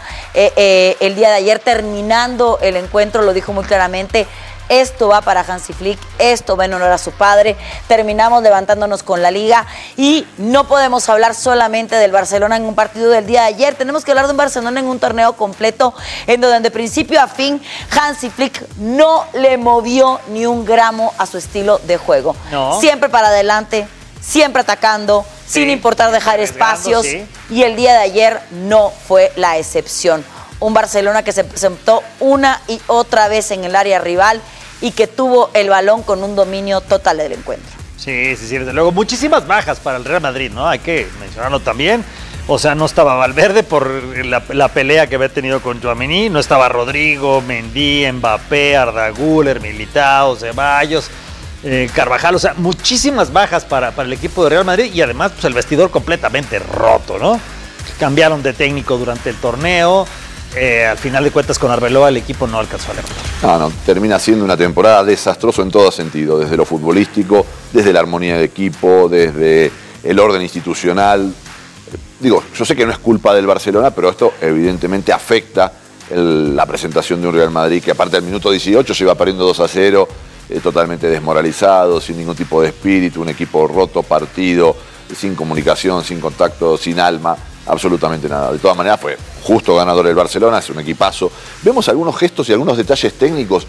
el día de ayer, terminando el encuentro, lo dijo muy claramente: esto va para Hansi Flick, esto va en honor a su padre. Terminamos levantándonos con la liga y no podemos hablar solamente del Barcelona en un partido del día de ayer. Tenemos que hablar de un Barcelona en un torneo completo en donde de principio a fin Hansi Flick no le movió ni un gramo a su estilo de juego. No. Siempre para adelante, siempre atacando, sin importar dejar espacios. Y el día de ayer no fue la excepción. Un Barcelona que se presentó una y otra vez en el área rival y que tuvo el balón con un dominio total del encuentro. Sí, desde luego. Muchísimas bajas para el Real Madrid, ¿no? Hay que mencionarlo también. O sea, no estaba Valverde por la pelea que había tenido con Tchouaméni, no estaba Rodrigo, Mendy, Mbappé, Arda Güler, Militao, Ceballos, Carvajal. O sea, muchísimas bajas para el equipo de Real Madrid y además pues, el vestidor completamente roto, ¿no? Cambiaron de técnico durante el torneo. Al final de cuentas, con Arbeloa el equipo no alcanzó a levantar. No, termina siendo una temporada desastrosa en todo sentido, desde lo futbolístico, desde la armonía de equipo, desde el orden institucional. Digo, yo sé que no es culpa del Barcelona, pero esto evidentemente afecta la presentación de un Real Madrid que aparte del minuto 18 se iba perdiendo 2-0, totalmente desmoralizado, sin ningún tipo de espíritu, un equipo roto, partido, sin comunicación, sin contacto, sin alma. Absolutamente nada. De todas maneras fue justo ganador el Barcelona, es un equipazo. Vemos algunos gestos y algunos detalles técnicos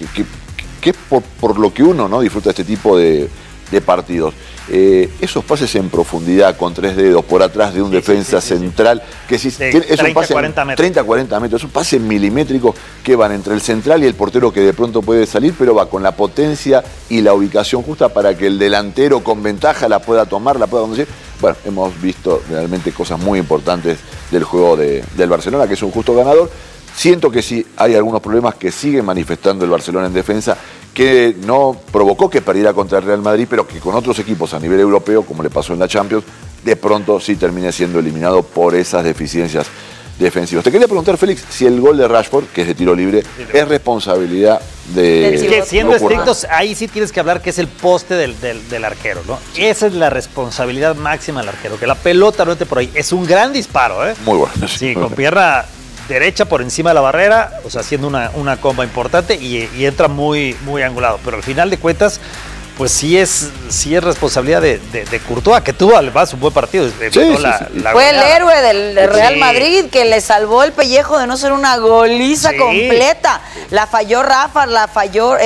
que es por lo que uno no disfruta este tipo de partidos. Esos pases en profundidad con 3 dedos por atrás de un defensa central, que si es un pase 30-40 metros, es un pase milimétrico que van entre el central y el portero que de pronto puede salir, pero va con la potencia y la ubicación justa para que el delantero con ventaja la pueda tomar, la pueda conducir. Bueno, hemos visto realmente cosas muy importantes del juego del Barcelona, que es un justo ganador. Siento que sí hay algunos problemas que sigue manifestando el Barcelona en defensa, que no provocó que perdiera contra el Real Madrid, pero que con otros equipos a nivel europeo, como le pasó en la Champions, de pronto sí termine siendo eliminado por esas deficiencias. defensivos. Te quería preguntar, Félix, si el gol de Rashford, que es de tiro libre, es responsabilidad de... Es que siendo estrictos, ahí sí tienes que hablar que es el poste del arquero, ¿no? Esa es la responsabilidad máxima del arquero, que la pelota no esté por ahí. Es un gran disparo, ¿eh? Muy bueno. Sí, con pierna derecha por encima de la barrera, o sea, haciendo una comba importante y entra muy, muy angulado. Pero al final de cuentas, pues sí es responsabilidad de Courtois, que tuvo además un buen partido. Fue el héroe del Real Madrid, que le salvó el pellejo de no ser una goliza completa. La falló Rafa, la falló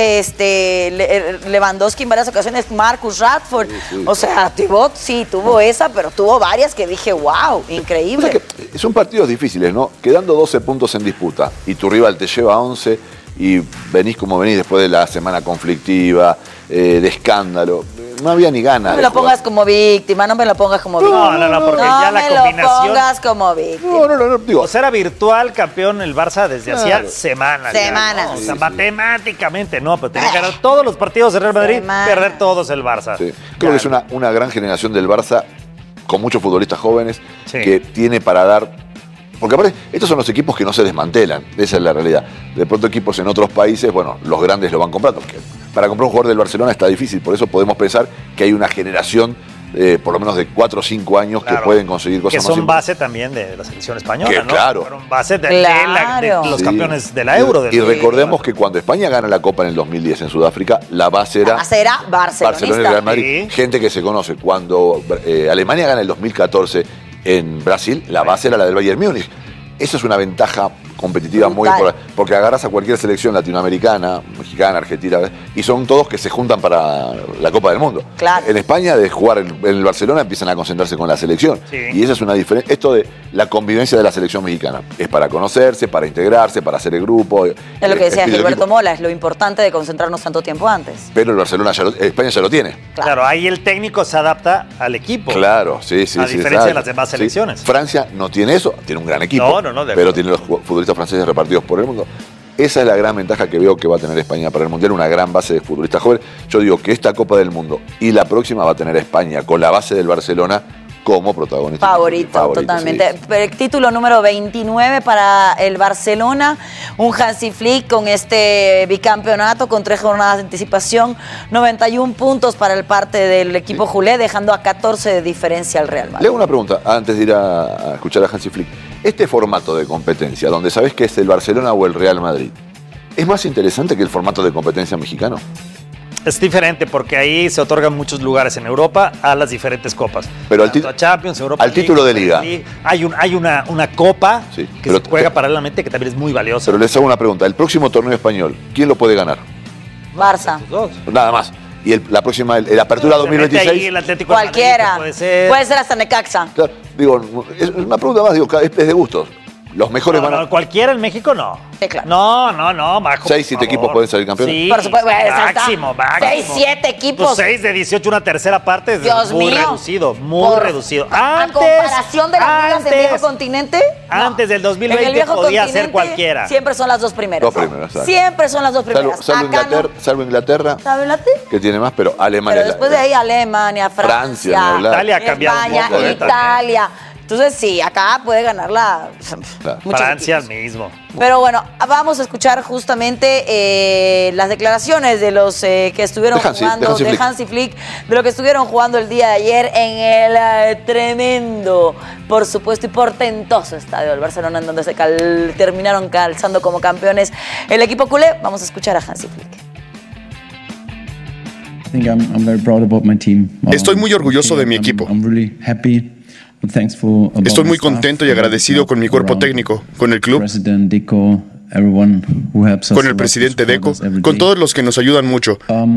Lewandowski en varias ocasiones, Marcus Rashford. O sea, Thibaut sí tuvo esa, pero tuvo varias que dije, wow, increíble. O sea que son partidos difíciles, ¿no? Quedando 12 puntos en disputa y tu rival te lleva a 11 y venís como venís después de la semana conflictiva, de escándalo. No había ni ganas. No me lo pongas como víctima, no me lo pongas como víctima. No, porque ya la combinación. No me lo pongas como víctima. No, digo. O sea, era virtual campeón el Barça desde hacía semanas. Semanas. ¿No? O sea, matemáticamente no, pero tenía que ganar todos los partidos de Real Madrid, perder todos el Barça. Sí. Creo que es una gran generación del Barça, con muchos futbolistas jóvenes, que tiene para dar. Porque aparte, estos son los equipos que no se desmantelan, esa es la realidad. De pronto equipos en otros países, bueno, los grandes lo van comprando. Porque para comprar un jugador del Barcelona está difícil, por eso podemos pensar que hay una generación, por lo menos de 4 o 5 años, que pueden conseguir cosas más. Que son importantes. base también de la selección española, que, ¿no? Claro. Fueron base de los campeones de la Euro. Y recordemos que cuando España gana la Copa en el 2010 en Sudáfrica, la base era Barcelona y Real Madrid. Sí. Gente que se conoce. Cuando Alemania gana el 2014 en Brasil, la base era la del Bayern Múnich. Eso es una ventaja competitiva muy importante, porque agarras a cualquier selección latinoamericana, mexicana, argentina, y son todos que se juntan para la Copa del Mundo. Claro. En España, de jugar en el Barcelona, empiezan a concentrarse con la selección. Sí. Y esa es una diferencia. Esto de la convivencia de la selección mexicana es para conocerse, para integrarse, para hacer el grupo. Es lo que decía Gilberto Mola, es lo importante de concentrarnos tanto tiempo antes. Pero el Barcelona, España ya lo tiene. Claro, ahí el técnico se adapta al equipo. Claro, sí. A diferencia de las demás selecciones. Francia no tiene eso, tiene un gran equipo, pero tiene los futbolistas franceses repartidos por el mundo. Esa es la gran ventaja que veo que va a tener España para el Mundial, una gran base de futbolistas jóvenes. Yo digo que esta Copa del Mundo y la próxima va a tener España con la base del Barcelona como protagonista. Favorito, totalmente. Sí. Título número 29 para el Barcelona, un Hansi Flick con este bicampeonato con 3 jornadas de anticipación, 91 puntos para el parte del equipo culé, dejando a 14 de diferencia al Real Madrid. Le hago una pregunta antes de ir a escuchar a Hansi Flick. Este formato de competencia, donde sabes que es el Barcelona o el Real Madrid, ¿es más interesante que el formato de competencia mexicano? Es diferente porque ahí se otorgan muchos lugares en Europa a las diferentes copas. Pero a Champions, Europa al título de liga. Hay una copa que se juega paralelamente que también es muy valiosa. Pero les hago una pregunta. El próximo torneo español, ¿quién lo puede ganar? Barça. Nada más. Y la próxima, la apertura 2026. Ahí el Atlético cualquiera. Madrid, puede ser hasta Necaxa. Claro, digo, es una pregunta más, digo, es de gustos. Los mejores van a... cualquiera en México no. Sí, claro. No, Majo. 6, 7 equipos pueden salir campeones. Sí, por supuesto. Máximo. 6, 7 equipos. 6 de 18, una tercera parte. Dios muy mío. reducido. A comparación de las ligas del viejo continente. Antes del 2020 podía ser cualquiera. Siempre son las 2 primeras. Exacto. Siempre son las 2 primeras. Salvo Inglaterra. Que tiene más, pero Alemania. Pero después de ahí Alemania, Francia, Italia ha cambiado España, un poco, Italia. Entonces sí, acá puede ganar Francia mismo. Pero bueno, vamos a escuchar justamente las declaraciones de los que estuvieron jugando, de Hansi Flick, de lo que estuvieron jugando el día de ayer en el tremendo, por supuesto, y portentoso estadio del Barcelona, en donde se terminaron calzando como campeones el equipo culé. Vamos a escuchar a Hansi Flick. Estoy muy orgulloso de mi equipo. Estoy muy contento y agradecido con mi cuerpo técnico, con el club, con el presidente Deco, con todos los que nos ayudan mucho,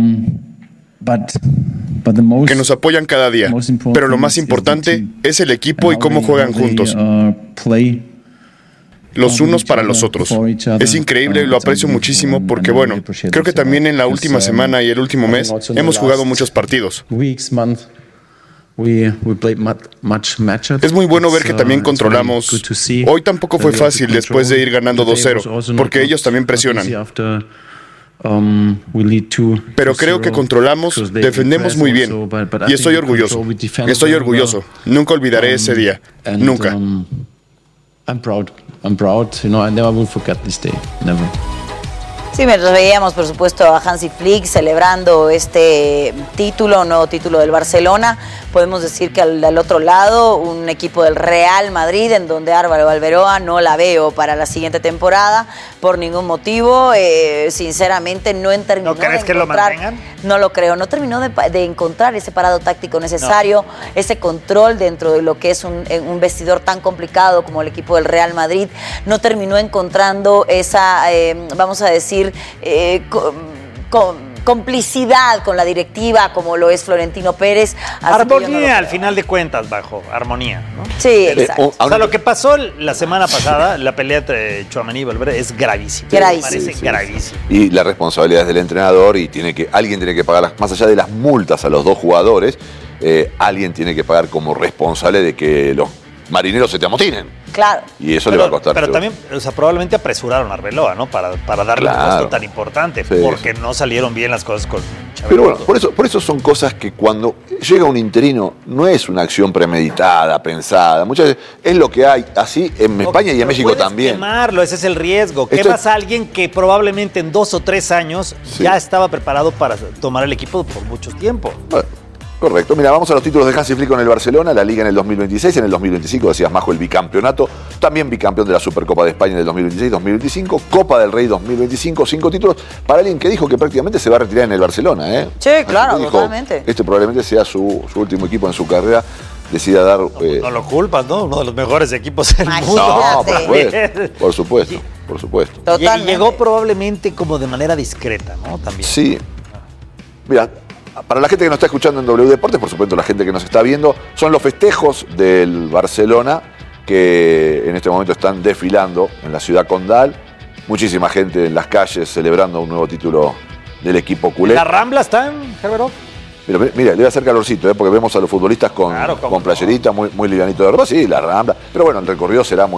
que nos apoyan cada día. Pero lo más importante es el equipo y cómo juegan juntos, los unos para los otros. Es increíble y lo aprecio muchísimo porque, bueno, creo que también en la última semana y el último mes hemos jugado muchos partidos. Es muy bueno ver que también controlamos. Hoy tampoco fue fácil después de ir ganando 2-0, porque ellos también presionan. Pero creo que controlamos, defendemos muy bien. Y estoy orgulloso. Nunca olvidaré ese día. Nunca. I'm proud. I never will forget this day. Never. Sí, mientras veíamos, por supuesto, a Hansi Flick celebrando este título, nuevo título del Barcelona, podemos decir que al otro lado, un equipo del Real Madrid, en donde Álvaro Arbeloa no la veo para la siguiente temporada, por ningún motivo. Sinceramente, no terminó ¿No crees de que lo mantengan? No lo creo, no terminó de encontrar ese parado táctico necesario, ese control dentro de lo que es un vestidor tan complicado como el equipo del Real Madrid, no terminó encontrando esa, vamos a decir, complicidad con la directiva como lo es Florentino Pérez. Armonía, al final de cuentas, bajo armonía, ¿no? Sí, exacto. O sea, lo que pasó la semana pasada, la pelea entre Tchouaméni y Valverde, es gravísimo. Gravísimo. Me parece gravísimo. Y la responsabilidad es del entrenador y alguien tiene que pagar, más allá de las multas a los dos jugadores, alguien tiene que pagar como responsable de que los marineros se te amotinen. Claro. Y eso le va a costar. Pero también, o sea, probablemente apresuraron a Arbeloa, ¿no? Para darle un puesto tan importante, porque no salieron bien las cosas con Xabi. Pero bueno, por eso son cosas que cuando llega un interino no es una acción premeditada, pensada. Muchas veces es lo que hay, así en España y en México también. Quemarlo, ese es el riesgo. Quemas a alguien que probablemente en 2 o 3 años ya estaba preparado para tomar el equipo por mucho tiempo. Bueno, correcto. Mira, vamos a los títulos de Hansi Flick con el Barcelona, la Liga en el 2026, en el 2025, decías Majo, el bicampeonato, también bicampeón de la Supercopa de España en el 2026-2025, Copa del Rey 2025, 5 títulos para alguien que dijo que prácticamente se va a retirar en el Barcelona, ¿eh? Sí, claro, totalmente. Este probablemente sea su último equipo en su carrera. Decida dar... No lo culpas, ¿no? Uno de los mejores equipos del mundo. No, por supuesto. Y llegó probablemente como de manera discreta, ¿no? También. Sí. Mira, para la gente que nos está escuchando en W Deportes, por supuesto la gente que nos está viendo, son los festejos del Barcelona que en este momento están desfilando en la ciudad condal. Muchísima gente en las calles celebrando un nuevo título del equipo culé. ¿La Rambla está en Gerberó? Mira, le voy a hacer calorcito, porque vemos a los futbolistas con playerita, muy livianito de ropa. Sí, la Rambla. Pero bueno, el recorrido será muy